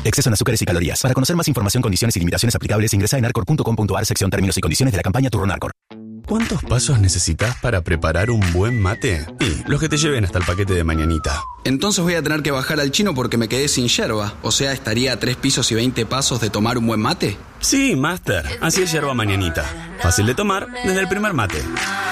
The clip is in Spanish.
Exceso en azúcares y calorías. Para conocer más información, condiciones y limitaciones aplicables, ingresa en arcor.com.ar, sección términos y condiciones de la campaña Turrón Arcor. ¿Cuántos pasos necesitas para preparar un buen mate? Y los que te lleven hasta el paquete de mañanita. Entonces voy a tener que bajar al chino porque me quedé sin yerba. O sea, ¿estaría a 3 pisos y 20 pasos de tomar un buen mate? Sí, Master. Así es yerba mañanita. Fácil de tomar desde el primer mate.